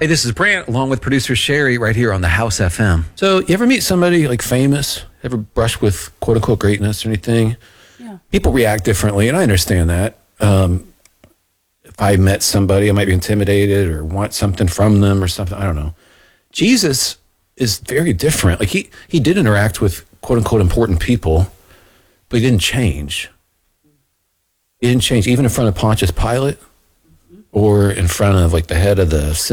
Hey, this is Brant, along with producer Sherry, right here on the House FM. So, you ever meet somebody like famous? Ever brush with quote unquote greatness or anything? Yeah. People react differently, and I understand that. If I met somebody, I might be intimidated or want something from them or something. I don't know. Jesus is very different. Like he did interact with quote unquote important people, but he didn't change. He didn't change even in front of Pontius Pilate or in front of like the head of the